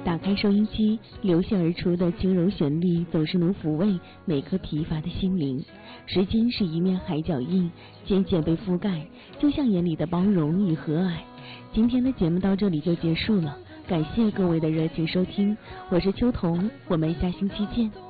打开收音机，流泻而出的轻柔旋律总是能抚慰每颗疲乏的心灵。时间是一面海脚印，渐渐被覆盖，就像眼里的包容与和蔼。今天的节目到这里就结束了，感谢各位的热情收听，我是秋彤，我们下星期见。